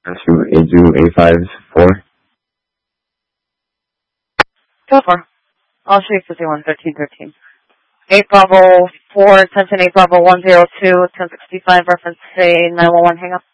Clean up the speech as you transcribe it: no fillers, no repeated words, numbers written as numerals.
Rescue A2A54. Go for. I'll show you 511313. 8 Bravo 4, attention 8 Bravo 102, 1065, reference say 911, hang up.